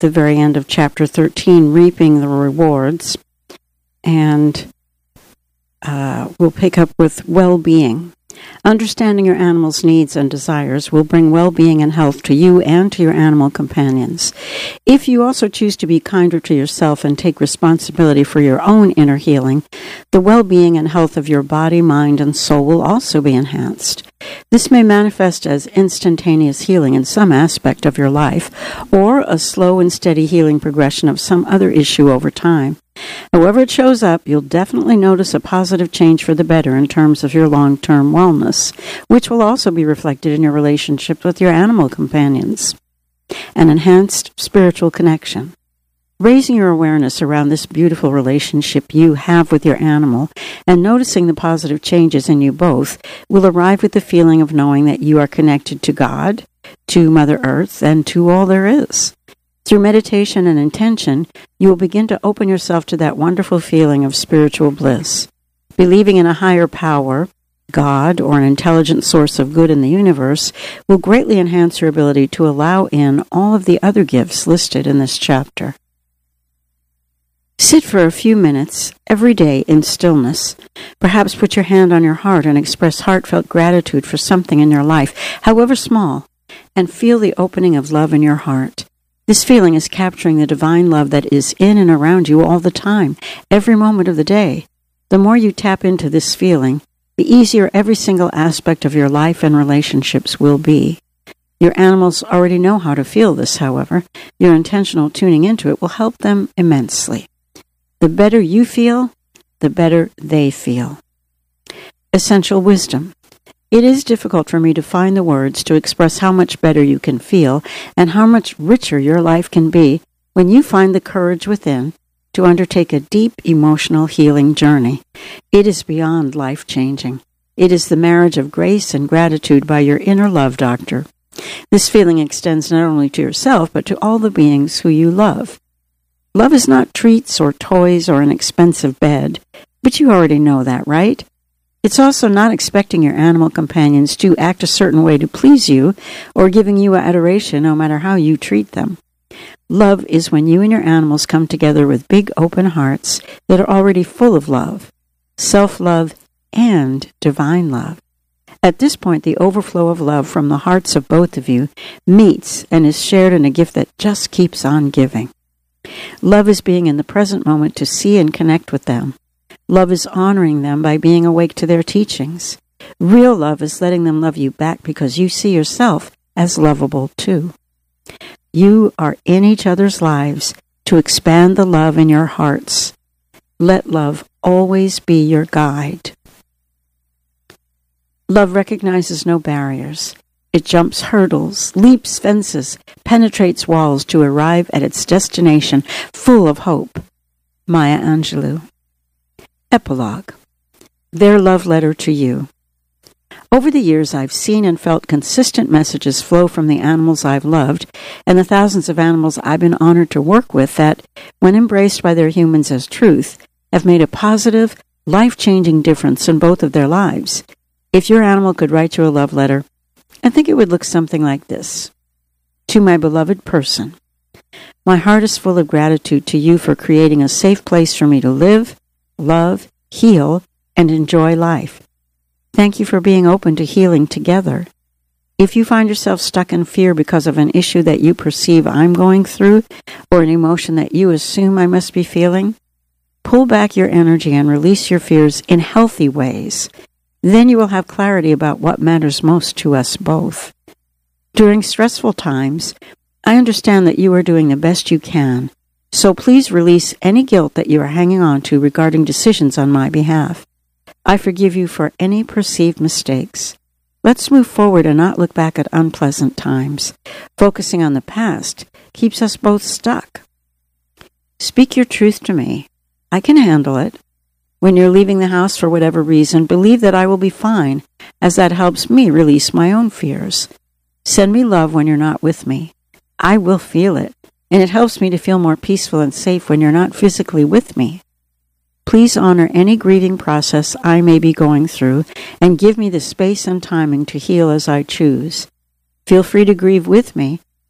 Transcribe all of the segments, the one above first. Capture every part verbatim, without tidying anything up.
the very end of chapter thirteen, Reaping the Rewards. And uh, we'll pick up with well-being. Understanding your animal's needs and desires will bring well-being and health to you and to your animal companions. If you also choose to be kinder to yourself and take responsibility for your own inner healing, the well-being and health of your body, mind, and soul will also be enhanced. This may manifest as instantaneous healing in some aspect of your life, or a slow and steady healing progression of some other issue over time. However it shows up, you'll definitely notice a positive change for the better in terms of your long-term wellness, which will also be reflected in your relationship with your animal companions. An enhanced spiritual connection. Raising your awareness around this beautiful relationship you have with your animal and noticing the positive changes in you both will arrive with the feeling of knowing that you are connected to God, to Mother Earth, and to all there is. Through meditation and intention, you will begin to open yourself to that wonderful feeling of spiritual bliss. Believing in a higher power, God, or an intelligent source of good in the universe, will greatly enhance your ability to allow in all of the other gifts listed in this chapter. Sit for a few minutes every day in stillness. Perhaps put your hand on your heart and express heartfelt gratitude for something in your life, however small, and feel the opening of love in your heart. This feeling is capturing the divine love that is in and around you all the time, every moment of the day. The more you tap into this feeling, the easier every single aspect of your life and relationships will be. Your animals already know how to feel this, however. Your intentional tuning into it will help them immensely. The better you feel, the better they feel. Essential wisdom. It is difficult for me to find the words to express how much better you can feel and how much richer your life can be when you find the courage within to undertake a deep emotional healing journey. It is beyond life-changing. It is the marriage of grace and gratitude by your inner love doctor. This feeling extends not only to yourself, but to all the beings who you love. Love is not treats or toys or an expensive bed, but you already know that, right? It's also not expecting your animal companions to act a certain way to please you or giving you adoration no matter how you treat them. Love is when you and your animals come together with big open hearts that are already full of love, self-love, and divine love. At this point, the overflow of love from the hearts of both of you meets and is shared in a gift that just keeps on giving. Love is being in the present moment to see and connect with them. Love is honoring them by being awake to their teachings. Real love is letting them love you back because you see yourself as lovable too. You are in each other's lives to expand the love in your hearts. Let love always be your guide. Love recognizes no barriers. It jumps hurdles, leaps fences, penetrates walls to arrive at its destination full of hope. Maya Angelou. Epilogue. Their love letter to you. Over the years, I've seen and felt consistent messages flow from the animals I've loved and the thousands of animals I've been honored to work with that, when embraced by their humans as truth, have made a positive, life-changing difference in both of their lives. If your animal could write you a love letter, I think it would look something like this. To my beloved person, my heart is full of gratitude to you for creating a safe place for me to live, love, heal, and enjoy life. Thank you for being open to healing together. If you find yourself stuck in fear because of an issue that you perceive I'm going through, or an emotion that you assume I must be feeling, pull back your energy and release your fears in healthy ways. Then you will have clarity about what matters most to us both. During stressful times, I understand that you are doing the best you can, so please release any guilt that you are hanging on to regarding decisions on my behalf. I forgive you for any perceived mistakes. Let's move forward and not look back at unpleasant times. Focusing on the past keeps us both stuck. Speak your truth to me. I can handle it. When you're leaving the house for whatever reason, believe that I will be fine, as that helps me release my own fears. Send me love when you're not with me. I will feel it, and it helps me to feel more peaceful and safe when you're not physically with me. Please honor any grieving process I may be going through, and give me the space and timing to heal as I choose. Feel free to grieve with me,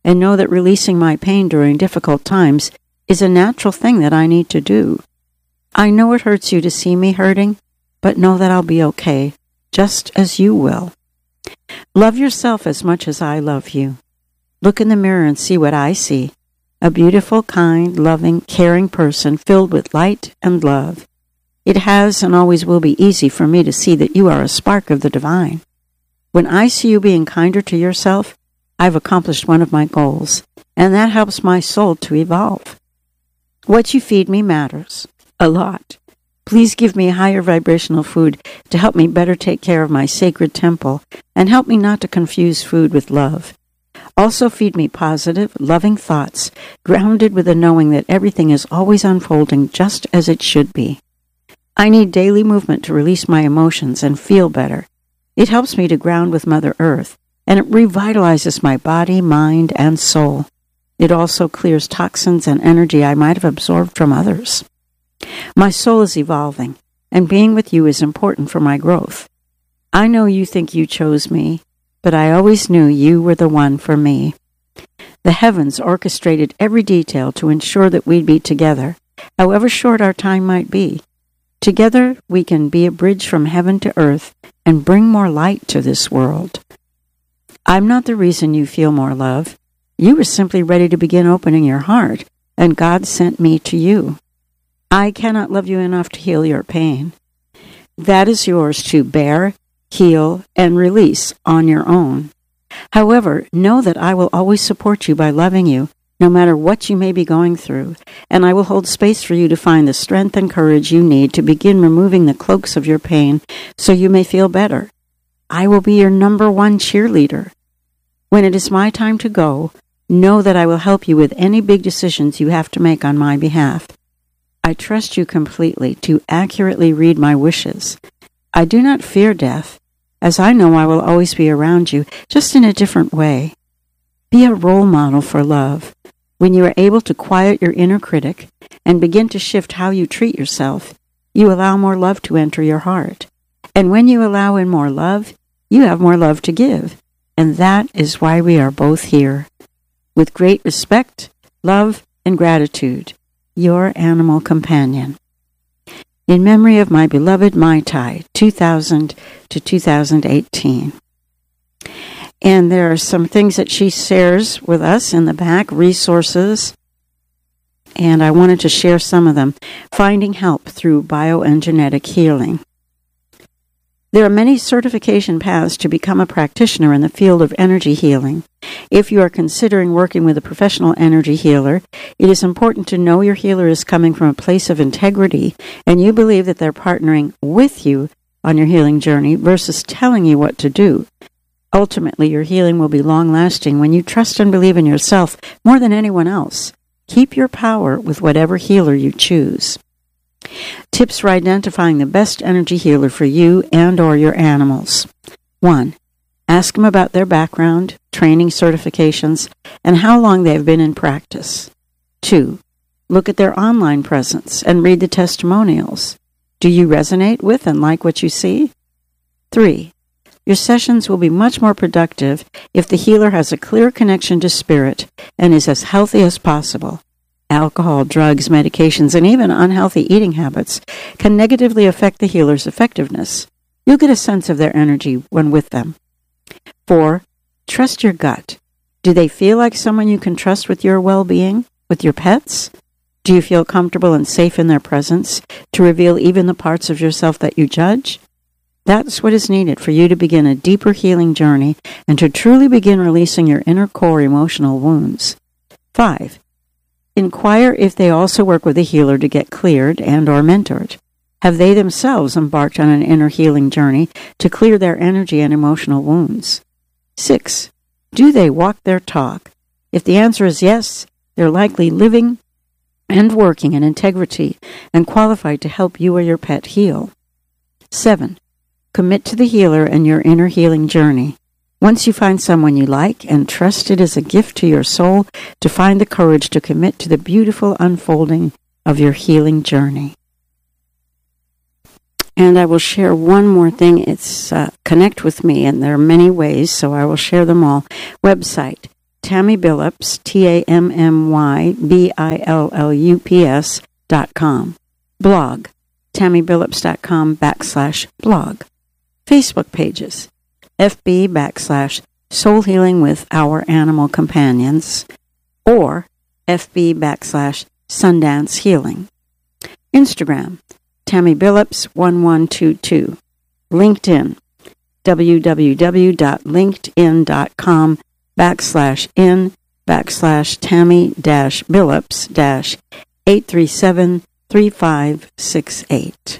and know that releasing my pain during difficult times is a natural thing that I need to do. I know it hurts you to see me hurting, but know that I'll be okay, just as you will. Love yourself as much as I love you. Look in the mirror and see what I see. A beautiful, kind, loving, caring person filled with light and love. It has and always will be easy for me to see that you are a spark of the divine. When I see you being kinder to yourself, I've accomplished one of my goals, and that helps my soul to evolve. What you feed me matters a lot. Please give me higher vibrational food to help me better take care of my sacred temple and help me not to confuse food with love. Also feed me positive, loving thoughts, grounded with the knowing that everything is always unfolding just as it should be. I need daily movement to release my emotions and feel better. It helps me to ground with Mother Earth, and it revitalizes my body, mind, and soul. It also clears toxins and energy I might have absorbed from others. My soul is evolving, and being with you is important for my growth. I know you think you chose me, but I always knew you were the one for me. The heavens orchestrated every detail to ensure that we'd be together, however short our time might be. Together we can be a bridge from heaven to earth and bring more light to this world. I'm not the reason you feel more love. You were simply ready to begin opening your heart, and God sent me to you. I cannot love you enough to heal your pain. That is yours to bear, heal, and release on your own. However, know that I will always support you by loving you, no matter what you may be going through, and I will hold space for you to find the strength and courage you need to begin removing the cloaks of your pain so you may feel better. I will be your number one cheerleader. When it is my time to go, know that I will help you with any big decisions you have to make on my behalf. I trust you completely to accurately read my wishes. I do not fear death, as I know I will always be around you, just in a different way. Be a role model for love. When you are able to quiet your inner critic and begin to shift how you treat yourself, you allow more love to enter your heart. And when you allow in more love, you have more love to give. And that is why we are both here. With great respect, love, and gratitude, your animal companion. In memory of my beloved Mai Tai, two thousand to two thousand eighteen. And there are some things that she shares with us in the back, resources, and I wanted to share some of them. Finding help through bioenergetic healing. There are many certification paths to become a practitioner in the field of energy healing. If you are considering working with a professional energy healer, it is important to know your healer is coming from a place of integrity and you believe that they're partnering with you on your healing journey versus telling you what to do. Ultimately, your healing will be long-lasting when you trust and believe in yourself more than anyone else. Keep your power with whatever healer you choose. Tips for identifying the best energy healer for you and or your animals. One. Ask them about their background, training certifications, and how long they have been in practice. Two. Look at their online presence and read the testimonials. Do you resonate with and like what you see? Three. Your sessions will be much more productive if the healer has a clear connection to spirit and is as healthy as possible. Alcohol, drugs, medications, and even unhealthy eating habits can negatively affect the healer's effectiveness. You'll get a sense of their energy when with them. Four, trust your gut. Do they feel like someone you can trust with your well-being, with your pets? Do you feel comfortable and safe in their presence to reveal even the parts of yourself that you judge? That's what is needed for you to begin a deeper healing journey and to truly begin releasing your inner core emotional wounds. Five, inquire if they also work with a healer to get cleared and or mentored. Have they themselves embarked on an inner healing journey to clear their energy and emotional wounds? Six, do they walk their talk? If the answer is yes, they're likely living and working in integrity and qualified to help you or your pet heal. Seven, commit to the healer and your inner healing journey. Once you find someone you like and trust, it is a gift to your soul to find the courage to commit to the beautiful unfolding of your healing journey. And I will share one more thing. It's uh, connect with me, and there are many ways, so I will share them all. Website, Tammy Billups, T A M M Y B I L L U P S dot com. Blog, tammybillups.com backslash blog. Facebook pages, F B backslash Soul Healing with Our Animal Companions, or F B backslash Sundance Healing. Instagram, Tammy Billups one one two two. LinkedIn, www.linkedin.com backslash in backslash Tammy dash Billups dash eight three seven three five six eight.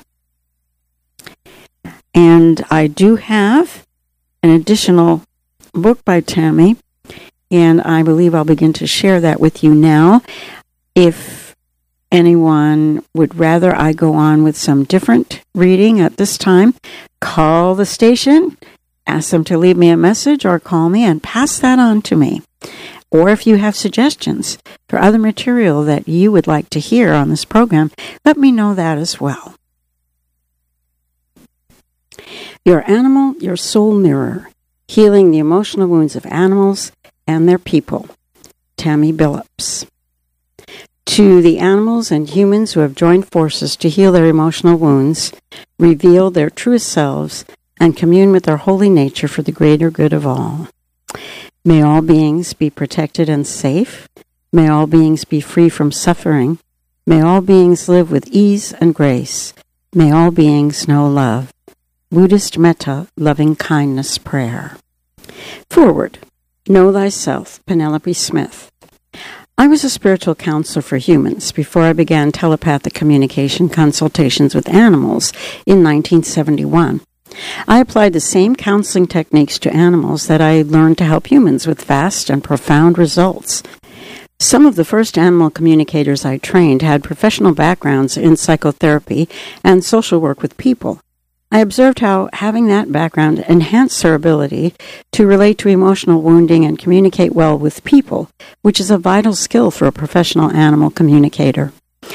And I do have an additional book by Tammy, and I believe I'll begin to share that with you now. If anyone would rather I go on with some different reading at this time, call the station, ask them to leave me a message or call me and pass that on to me. Or if you have suggestions for other material that you would like to hear on this program, let me know that as well. Your Animal, Your Soul Mirror, Healing the Emotional Wounds of Animals and Their People. Tammy Billups. To the animals and humans who have joined forces to heal their emotional wounds, reveal their truest selves, and commune with their holy nature for the greater good of all. May all beings be protected and safe. May all beings be free from suffering. May all beings live with ease and grace. May all beings know love. Buddhist Metta, Loving Kindness Prayer. Forward. Know Thyself, Penelope Smith. I was a spiritual counselor for humans before I began telepathic communication consultations with animals in nineteen seventy-one. I applied the same counseling techniques to animals that I learned to help humans with fast and profound results. Some of the first animal communicators I trained had professional backgrounds in psychotherapy and social work with people. I observed how having that background enhanced their ability to relate to emotional wounding and communicate well with people, which is a vital skill for a professional animal communicator.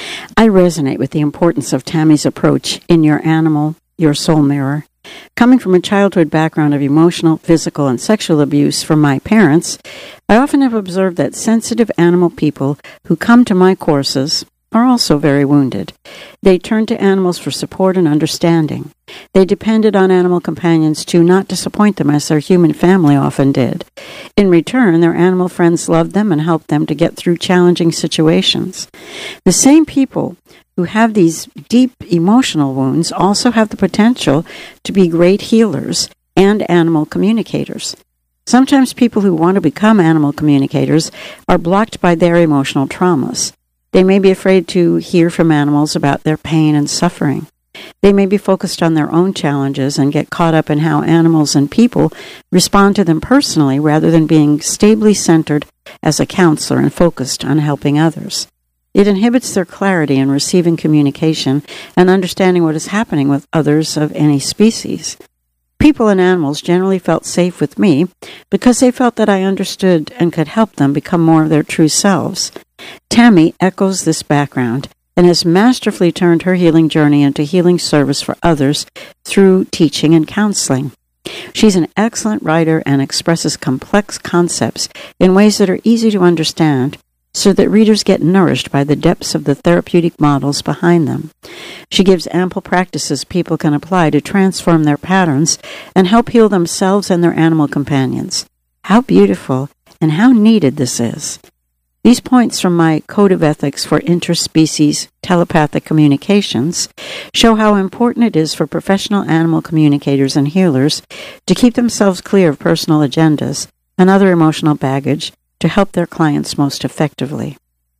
I resonate with the importance of Tammy's approach in Your Animal, Your Soul Mirror. Coming from a childhood background of emotional, physical, and sexual abuse from my parents, I often have observed that sensitive animal people who come to my courses are also very wounded. They turn to animals for support and understanding. They depended on animal companions to not disappoint them as their human family often did. In return, their animal friends loved them and helped them to get through challenging situations. The same people who have these deep emotional wounds also have the potential to be great healers and animal communicators. Sometimes people who want to become animal communicators are blocked by their emotional traumas. They may be afraid to hear from animals about their pain and suffering. They may be focused on their own challenges and get caught up in how animals and people respond to them personally rather than being stably centered as a counselor and focused on helping others. It inhibits their clarity in receiving communication and understanding what is happening with others of any species. People and animals generally felt safe with me because they felt that I understood and could help them become more of their true selves. Tammy echoes this background and has masterfully turned her healing journey into healing service for others through teaching and counseling. She's an excellent writer and expresses complex concepts in ways that are easy to understand so that readers get nourished by the depths of the therapeutic models behind them. She gives ample practices people can apply to transform their patterns and help heal themselves and their animal companions. How beautiful and how needed this is. These points from my Code of Ethics for Interspecies Telepathic Communications show how important it is for professional animal communicators and healers to keep themselves clear of personal agendas and other emotional baggage to help their clients most effectively.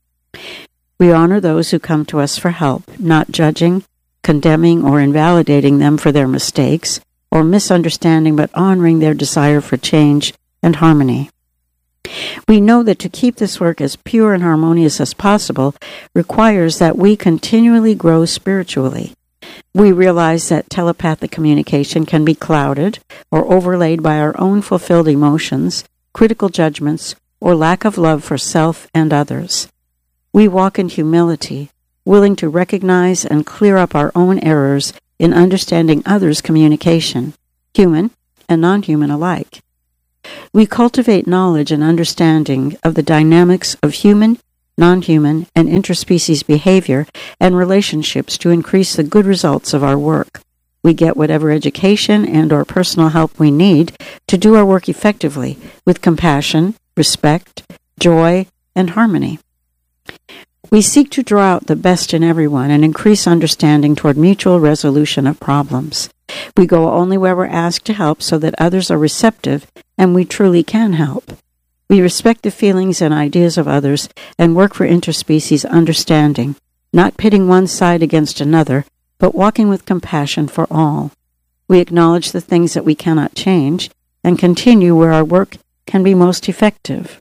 We honor those who come to us for help, not judging, condemning, or invalidating them for their mistakes or misunderstanding, but honoring their desire for change and harmony. We know that to keep this work as pure and harmonious as possible requires that we continually grow spiritually. We realize that telepathic communication can be clouded or overlaid by our own fulfilled emotions, critical judgments, or lack of love for self and others. We walk in humility, willing to recognize and clear up our own errors in understanding others' communication, human and non-human alike. We cultivate knowledge and understanding of the dynamics of human, non-human, and interspecies behavior and relationships to increase the good results of our work. We get whatever education and or personal help we need to do our work effectively with compassion, respect, joy, and harmony. We seek to draw out the best in everyone and increase understanding toward mutual resolution of problems. We go only where we're asked to help so that others are receptive and we truly can help. We respect the feelings and ideas of others and work for interspecies understanding, not pitting one side against another, but walking with compassion for all. We acknowledge the things that we cannot change and continue where our work can be most effective.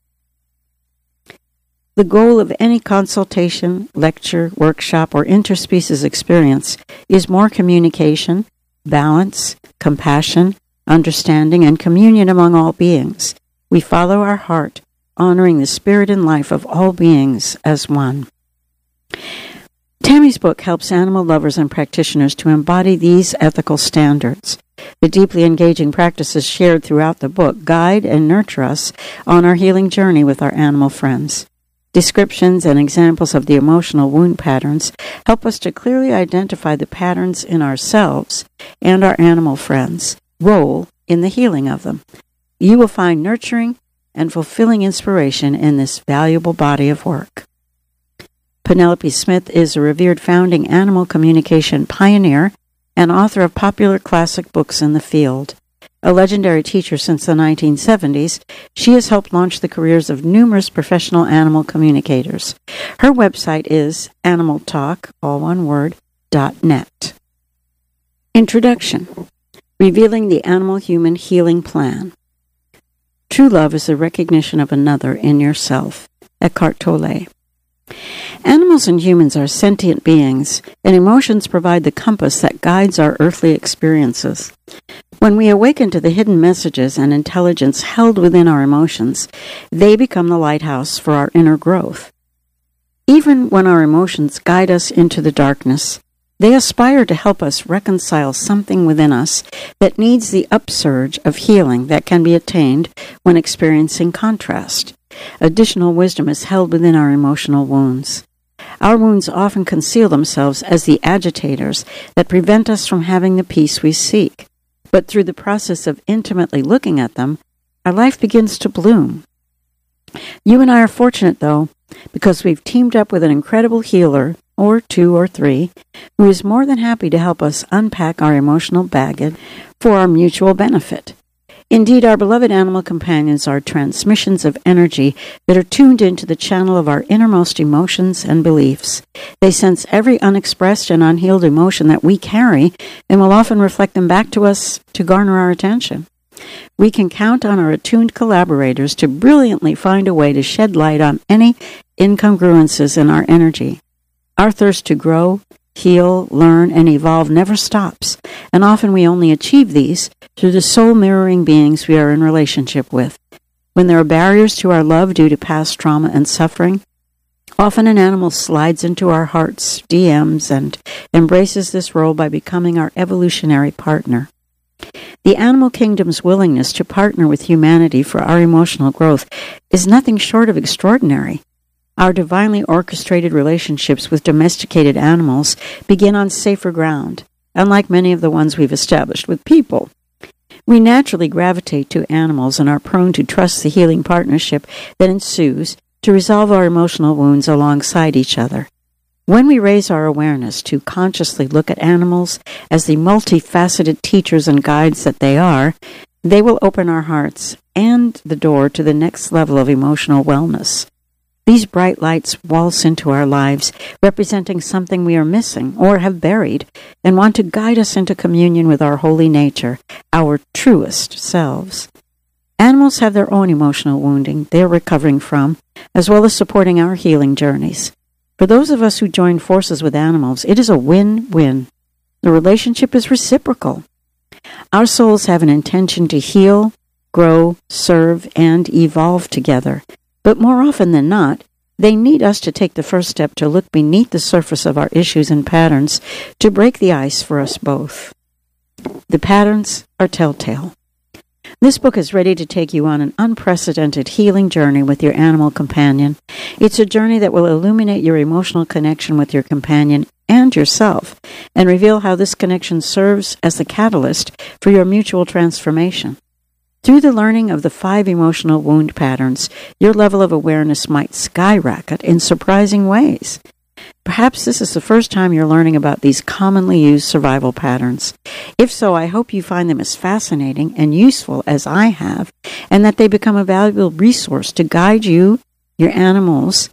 The goal of any consultation, lecture, workshop, or interspecies experience is more communication, balance, compassion, understanding, and communion among all beings. We follow our heart, honoring the spirit and life of all beings as one. Tammy's book helps animal lovers and practitioners to embody these ethical standards. The deeply engaging practices shared throughout the book guide and nurture us on our healing journey with our animal friends. Descriptions and examples of the emotional wound patterns help us to clearly identify the patterns in ourselves and our animal friends' role in the healing of them. You will find nurturing and fulfilling inspiration in this valuable body of work. Penelope Smith is a revered founding animal communication pioneer and author of popular classic books in the field. A legendary teacher since the nineteen seventies, she has helped launch the careers of numerous professional animal communicators. Her website is animal talk, all one word, dot net. Introduction. Revealing the Animal-Human Healing Plan. True love is the recognition of another in yourself. Eckhart Tolle. Animals and humans are sentient beings, and emotions provide the compass that guides our earthly experiences. When we awaken to the hidden messages and intelligence held within our emotions, they become the lighthouse for our inner growth. Even when our emotions guide us into the darkness, they aspire to help us reconcile something within us that needs the upsurge of healing that can be attained when experiencing contrast. Additional wisdom is held within our emotional wounds. Our wounds often conceal themselves as the agitators that prevent us from having the peace we seek. But through the process of intimately looking at them, our life begins to bloom. You and I are fortunate, though, because we've teamed up with an incredible healer, or two or three, who is more than happy to help us unpack our emotional baggage for our mutual benefit. Indeed, our beloved animal companions are transmissions of energy that are tuned into the channel of our innermost emotions and beliefs. They sense every unexpressed and unhealed emotion that we carry and will often reflect them back to us to garner our attention. We can count on our attuned collaborators to brilliantly find a way to shed light on any incongruences in our energy. Our thirst to grow, heal, learn, and evolve never stops, and often we only achieve these through the soul-mirroring beings we are in relationship with. When there are barriers to our love due to past trauma and suffering, often an animal slides into our hearts' D Ms and embraces this role by becoming our evolutionary partner. The animal kingdom's willingness to partner with humanity for our emotional growth is nothing short of extraordinary. Our divinely orchestrated relationships with domesticated animals begin on safer ground, unlike many of the ones we've established with people. We naturally gravitate to animals and are prone to trust the healing partnership that ensues to resolve our emotional wounds alongside each other. When we raise our awareness to consciously look at animals as the multifaceted teachers and guides that they are, they will open our hearts and the door to the next level of emotional wellness. These bright lights waltz into our lives, representing something we are missing or have buried, and want to guide us into communion with our holy nature, our truest selves. Animals have their own emotional wounding they are recovering from, as well as supporting our healing journeys. For those of us who join forces with animals, it is a win-win. The relationship is reciprocal. Our souls have an intention to heal, grow, serve, and evolve together. But more often than not, they need us to take the first step to look beneath the surface of our issues and patterns to break the ice for us both. The patterns are telltale. This book is ready to take you on an unprecedented healing journey with your animal companion. It's a journey that will illuminate your emotional connection with your companion and yourself, and reveal how this connection serves as the catalyst for your mutual transformation. Through the learning of the five emotional wound patterns, your level of awareness might skyrocket in surprising ways. Perhaps this is the first time you're learning about these commonly used survival patterns. If so, I hope you find them as fascinating and useful as I have, and that they become a valuable resource to guide you, your animals,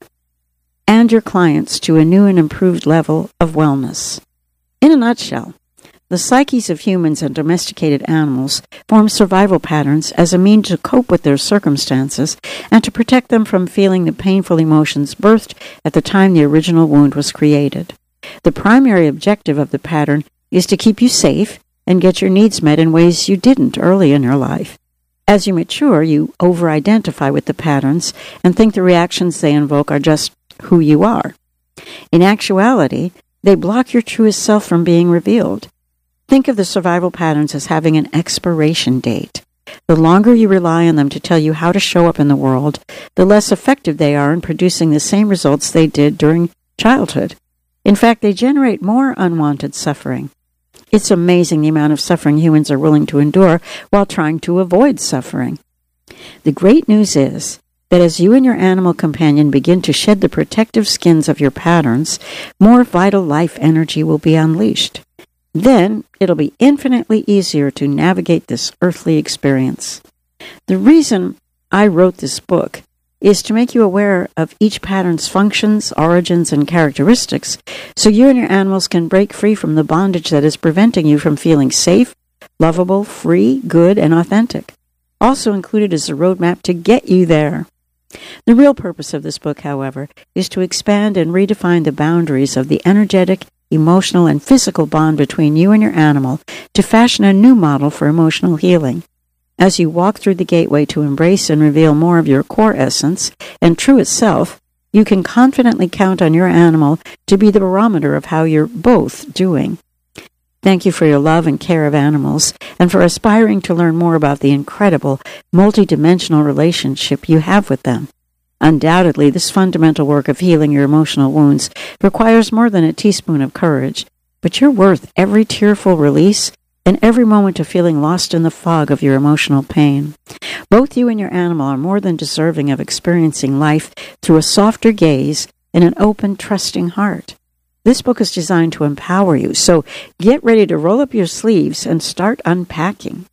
and your clients to a new and improved level of wellness. In a nutshell, the psyches of humans and domesticated animals form survival patterns as a means to cope with their circumstances and to protect them from feeling the painful emotions birthed at the time the original wound was created. The primary objective of the pattern is to keep you safe and get your needs met in ways you didn't early in your life. As you mature, you over-identify with the patterns and think the reactions they invoke are just who you are. In actuality, they block your truest self from being revealed. Think of the survival patterns as having an expiration date. The longer you rely on them to tell you how to show up in the world, the less effective they are in producing the same results they did during childhood. In fact, they generate more unwanted suffering. It's amazing the amount of suffering humans are willing to endure while trying to avoid suffering. The great news is that as you and your animal companion begin to shed the protective skins of your patterns, more vital life energy will be unleashed. Then it'll be infinitely easier to navigate this earthly experience. The reason I wrote this book is to make you aware of each pattern's functions, origins, and characteristics, so you and your animals can break free from the bondage that is preventing you from feeling safe, lovable, free, good, and authentic. Also included is a roadmap to get you there. The real purpose of this book, however, is to expand and redefine the boundaries of the energetic, emotional, and physical bond between you and your animal to fashion a new model for emotional healing. As you walk through the gateway to embrace and reveal more of your core essence and truest self, you can confidently count on your animal to be the barometer of how you're both doing. Thank you for your love and care of animals, and for aspiring to learn more about the incredible, multidimensional relationship you have with them. Undoubtedly, this fundamental work of healing your emotional wounds requires more than a teaspoon of courage, but you're worth every tearful release and every moment of feeling lost in the fog of your emotional pain. Both you and your animal are more than deserving of experiencing life through a softer gaze and an open, trusting heart. This book is designed to empower you, so get ready to roll up your sleeves and start unpacking.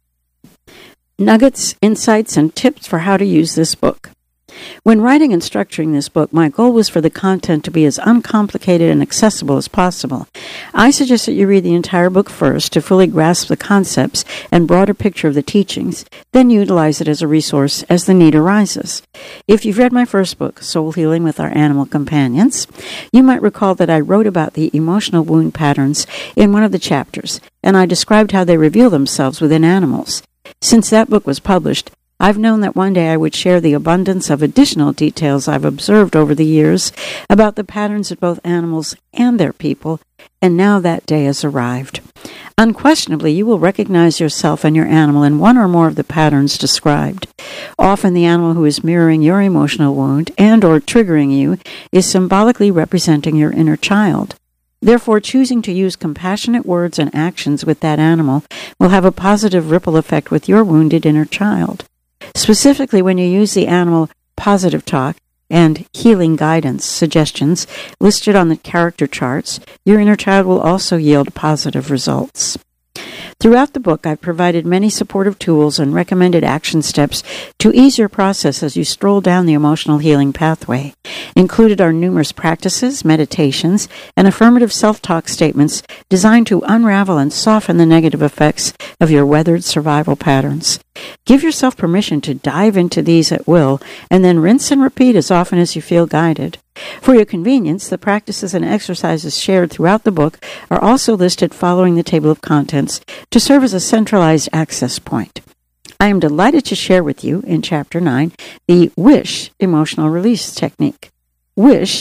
Nuggets, insights, and tips for how to use this book. When writing and structuring this book, my goal was for the content to be as uncomplicated and accessible as possible. I suggest that you read the entire book first to fully grasp the concepts and broader picture of the teachings, then utilize it as a resource as the need arises. If you've read my first book, Soul Healing with Our Animal Companions, you might recall that I wrote about the emotional wound patterns in one of the chapters, and I described how they reveal themselves within animals. Since that book was published, I've known that one day I would share the abundance of additional details I've observed over the years about the patterns of both animals and their people, and now that day has arrived. Unquestionably, you will recognize yourself and your animal in one or more of the patterns described. Often the animal who is mirroring your emotional wound and or triggering you is symbolically representing your inner child. Therefore, choosing to use compassionate words and actions with that animal will have a positive ripple effect with your wounded inner child. Specifically, when you use the animal positive talk and healing guidance suggestions listed on the character charts, your inner child will also yield positive results. Throughout the book, I've provided many supportive tools and recommended action steps to ease your process as you stroll down the emotional healing pathway. Included are numerous practices, meditations, and affirmative self-talk statements designed to unravel and soften the negative effects of your weathered survival patterns. Give yourself permission to dive into these at will, and then rinse and repeat as often as you feel guided. For your convenience, the practices and exercises shared throughout the book are also listed following the table of contents to serve as a centralized access point. I am delighted to share with you in Chapter nine the WISH emotional release technique. WISH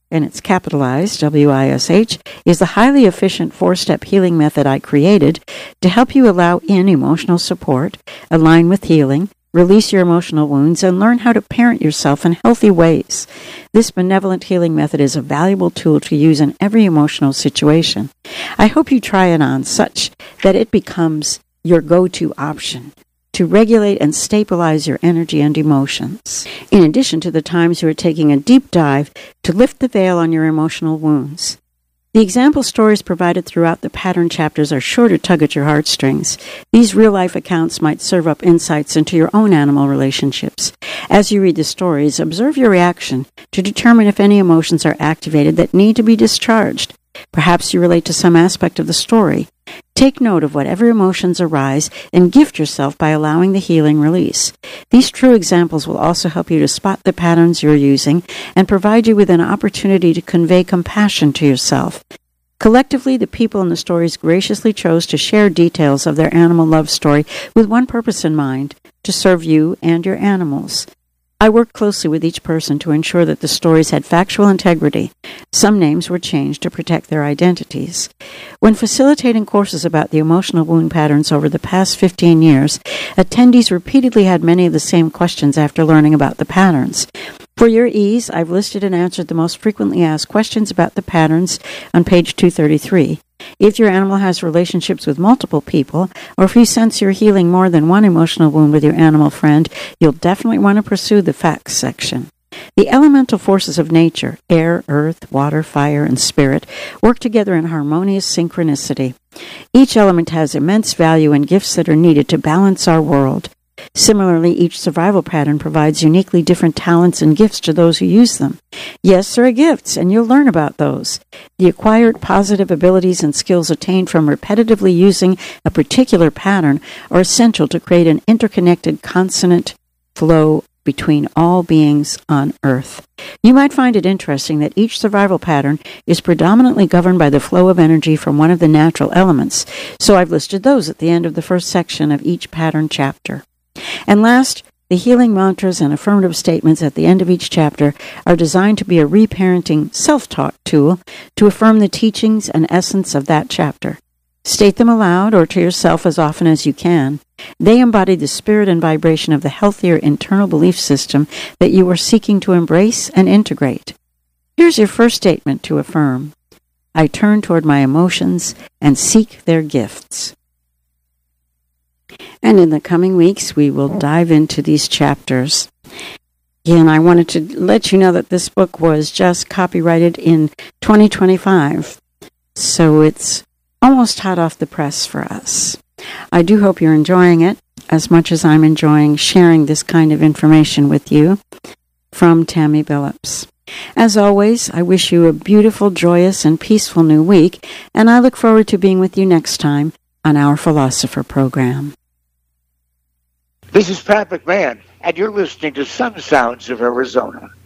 and it's capitalized, W I S H, is the highly efficient four-step healing method I created to help you allow in emotional support, align with healing, release your emotional wounds, and learn how to parent yourself in healthy ways. This benevolent healing method is a valuable tool to use in every emotional situation. I hope you try it on such that it becomes your go-to option to regulate and stabilize your energy and emotions, in addition to the times you are taking a deep dive to lift the veil on your emotional wounds. The example stories provided throughout the pattern chapters are sure to tug at your heartstrings. These real-life accounts might serve up insights into your own animal relationships. As you read the stories, observe your reaction to determine if any emotions are activated that need to be discharged. Perhaps you relate to some aspect of the story. Take note of whatever emotions arise and gift yourself by allowing the healing release. These true examples will also help you to spot the patterns you're using and provide you with an opportunity to convey compassion to yourself. Collectively, the people in the stories graciously chose to share details of their animal love story with one purpose in mind, to serve you and your animals. I worked closely with each person to ensure that the stories had factual integrity. Some names were changed to protect their identities. When facilitating courses about the emotional wound patterns over the past fifteen years, attendees repeatedly had many of the same questions after learning about the patterns. For your ease, I've listed and answered the most frequently asked questions about the patterns on page two thirty-three. If your animal has relationships with multiple people, or if you sense you're healing more than one emotional wound with your animal friend, you'll definitely want to pursue the facts section. The elemental forces of nature, air, earth, water, fire, and spirit, work together in harmonious synchronicity. Each element has immense value and gifts that are needed to balance our world. Similarly, each survival pattern provides uniquely different talents and gifts to those who use them. Yes, there are gifts, and you'll learn about those. The acquired positive abilities and skills attained from repetitively using a particular pattern are essential to create an interconnected consonant flow between all beings on Earth. You might find it interesting that each survival pattern is predominantly governed by the flow of energy from one of the natural elements, so I've listed those at the end of the first section of each pattern chapter. And last, the healing mantras and affirmative statements at the end of each chapter are designed to be a reparenting self-talk tool to affirm the teachings and essence of that chapter. State them aloud or to yourself as often as you can. They embody the spirit and vibration of the healthier internal belief system that you are seeking to embrace and integrate. Here's your first statement to affirm. I turn toward my emotions and seek their gifts. And in the coming weeks, we will dive into these chapters. Again, I wanted to let you know that this book was just copyrighted in twenty twenty-five, so it's almost hot off the press for us. I do hope you're enjoying it as much as I'm enjoying sharing this kind of information with you. From Tammy Billups. As always, I wish you a beautiful, joyous, and peaceful new week, and I look forward to being with you next time on our Philosopher program. This is Pat McMahon, and you're listening to Sun Sounds of Arizona.